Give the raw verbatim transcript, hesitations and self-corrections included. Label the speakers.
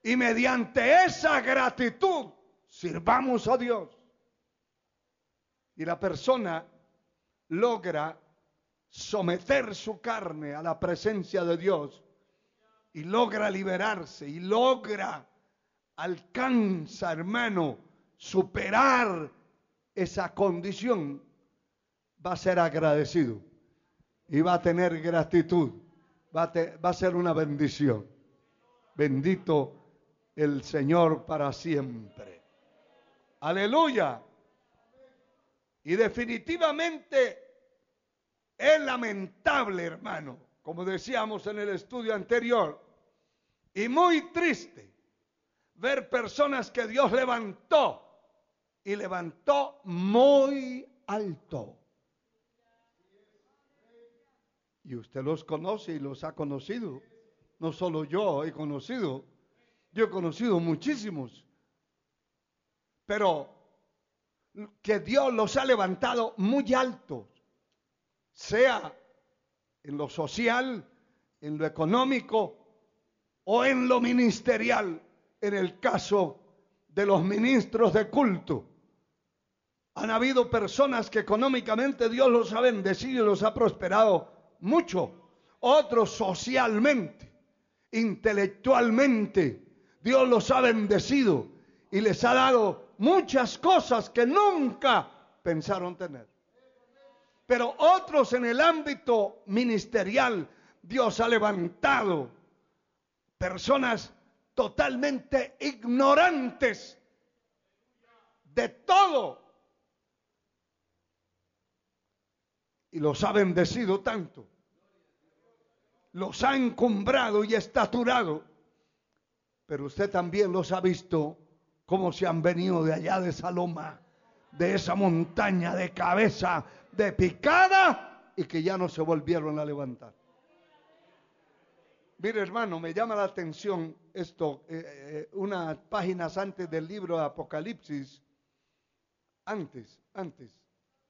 Speaker 1: Y mediante esa gratitud sirvamos a Dios. Y la persona logra someter su carne a la presencia de Dios y logra liberarse y logra, alcanza, hermano, superar esa condición. Va a ser agradecido y va a tener gratitud. Va a, te, va a ser una bendición. Bendito el Señor para siempre. Aleluya. Y definitivamente es lamentable, hermano, como decíamos en el estudio anterior, y muy triste ver personas que Dios levantó y levantó muy alto. Y usted los conoce y los ha conocido. No solo yo he conocido, yo he conocido muchísimos. Pero que Dios los ha levantado muy altos, sea en lo social, en lo económico o en lo ministerial. En el caso de los ministros de culto, han habido personas que económicamente Dios los ha bendecido y los ha prosperado mucho. Otros socialmente, intelectualmente, Dios los ha bendecido y les ha dado muchas cosas que nunca pensaron tener. Pero otros en el ámbito ministerial, Dios ha levantado personas totalmente ignorantes de todo. Y los ha bendecido tanto. Los ha encumbrado y estaturado. Pero usted también los ha visto cómo se han venido de allá de esa loma, de esa montaña de cabeza de picada, y que ya no se volvieron a levantar. Mire, hermano, me llama la atención esto, eh, eh, unas páginas antes del libro de Apocalipsis, antes, antes,